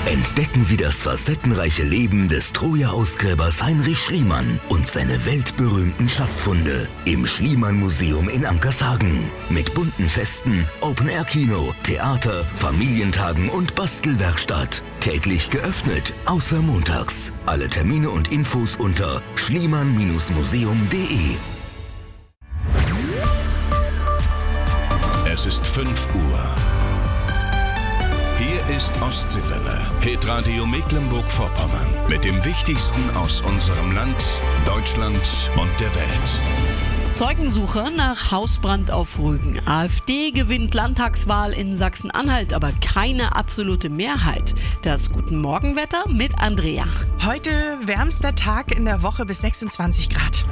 Entdecken Sie das facettenreiche Leben des Troja-Ausgräbers Heinrich Schliemann und seine weltberühmten Schatzfunde im Schliemann-Museum in Ankershagen. Mit bunten Festen, Open-Air-Kino, Theater, Familientagen und Bastelwerkstatt. Täglich geöffnet, außer montags. Alle Termine und Infos unter schliemann-museum.de. Es ist 5 Uhr. Hier ist Ostseewelle, Hitradio Mecklenburg-Vorpommern. Mit dem Wichtigsten aus unserem Land, Deutschland und der Welt. Zeugensuche nach Hausbrand auf Rügen. AfD gewinnt Landtagswahl in Sachsen-Anhalt, aber keine absolute Mehrheit. Das Guten Morgenwetter mit Andrea. Heute wärmster Tag in der Woche bis 26 Grad.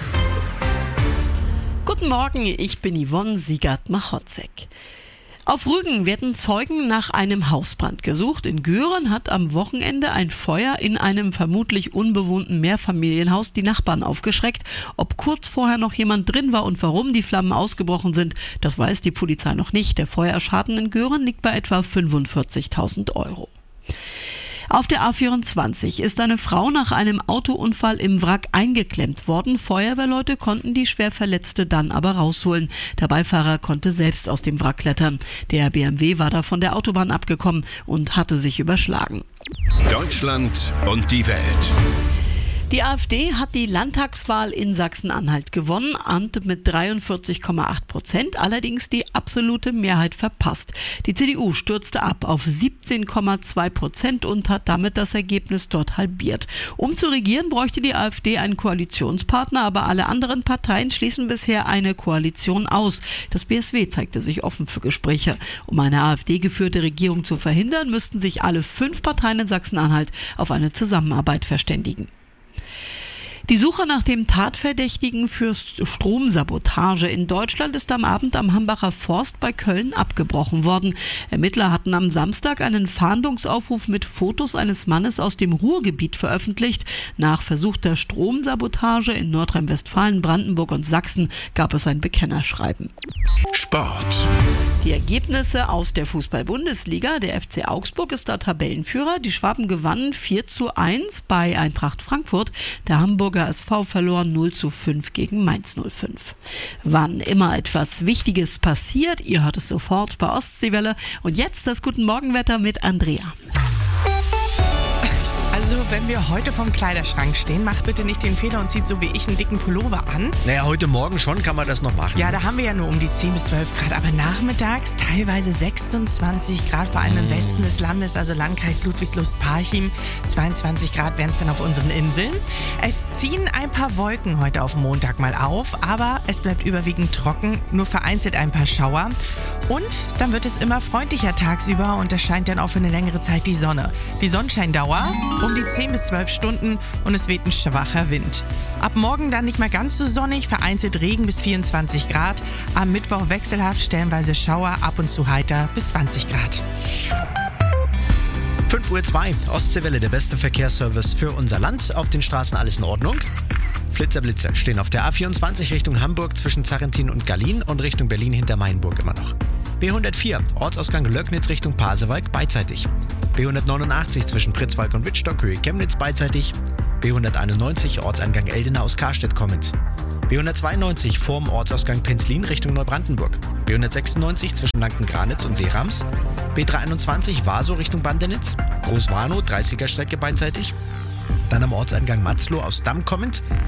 Guten Morgen, ich bin Yvonne Siegert-Machotzek. Auf Rügen werden Zeugen nach einem Hausbrand gesucht. In Göhren hat am Wochenende ein Feuer in einem vermutlich unbewohnten Mehrfamilienhaus die Nachbarn aufgeschreckt. Ob kurz vorher noch jemand drin war und warum die Flammen ausgebrochen sind, das weiß die Polizei noch nicht. Der Feuerschaden in Göhren liegt bei etwa 45.000 Euro. Auf der A24 ist eine Frau nach einem Autounfall im Wrack eingeklemmt worden. Feuerwehrleute konnten die Schwerverletzte dann aber rausholen. Der Beifahrer konnte selbst aus dem Wrack klettern. Der BMW war da von der Autobahn abgekommen und hatte sich überschlagen. Deutschland und die Welt. Die AfD hat die Landtagswahl in Sachsen-Anhalt gewonnen und mit 43,8%, allerdings die absolute Mehrheit verpasst. Die CDU stürzte ab auf 17,2% und hat damit das Ergebnis dort halbiert. Um zu regieren, bräuchte die AfD einen Koalitionspartner, aber alle anderen Parteien schließen bisher eine Koalition aus. Das BSW zeigte sich offen für Gespräche. Um eine AfD-geführte Regierung zu verhindern, müssten sich alle 5 Parteien in Sachsen-Anhalt auf eine Zusammenarbeit verständigen. Die Suche nach dem Tatverdächtigen für Stromsabotage in Deutschland ist am Abend am Hambacher Forst bei Köln abgebrochen worden. Ermittler hatten am Samstag einen Fahndungsaufruf mit Fotos eines Mannes aus dem Ruhrgebiet veröffentlicht. Nach versuchter Stromsabotage in Nordrhein-Westfalen, Brandenburg und Sachsen gab es ein Bekennerschreiben. Sport. Die Ergebnisse aus der Fußball-Bundesliga. Der FC Augsburg ist da Tabellenführer. Die Schwaben gewannen 4:1 bei Eintracht Frankfurt. Der Hamburger SV verlor 0:5 gegen Mainz 05. Wann immer etwas Wichtiges passiert, ihr hört es sofort bei Ostseewelle. Und jetzt das Guten Morgenwetter mit Andrea. Also, wenn wir heute vorm Kleiderschrank stehen, macht bitte nicht den Fehler und zieht so wie ich einen dicken Pullover an. Naja, heute Morgen schon kann man das noch machen. Ja, da haben wir ja nur um die 10 bis 12 Grad, aber nachmittags teilweise 26 Grad, vor allem im Westen des Landes, also Landkreis Ludwigslust-Parchim. 22 Grad wären es dann auf unseren Inseln. Es ziehen ein paar Wolken heute auf Montag mal auf, aber es bleibt überwiegend trocken, nur vereinzelt ein paar Schauer. Und dann wird es immer freundlicher tagsüber und es scheint dann auch für eine längere Zeit die Sonne. Die Sonnenscheindauer um die 10 bis 12 Stunden und es weht ein schwacher Wind. Ab morgen dann nicht mehr ganz so sonnig, vereinzelt Regen bis 24 Grad. Am Mittwoch wechselhaft, stellenweise Schauer, ab und zu heiter bis 20 Grad. 5:02 Uhr, Ostseewelle, der beste Verkehrsservice für unser Land. Auf den Straßen alles in Ordnung. Flitzer stehen auf der A24 Richtung Hamburg zwischen Zarrentin und Gallien und Richtung Berlin hinter Mainburg immer noch. B104, Ortsausgang Löcknitz Richtung Pasewalk beidseitig. B189 zwischen Pritzwalk und Wittstock, Höhe Chemnitz beidseitig. B191, Ortseingang Eldena aus Karstedt kommend. B192 vorm Ortsausgang Penzlin Richtung Neubrandenburg. B196 zwischen Lanken-Granitz und Seerams. B321 Vaso Richtung Bandenitz. Großwarnow, 30er Strecke beidseitig. Dann am Ortseingang Matzloh aus Damm kommend.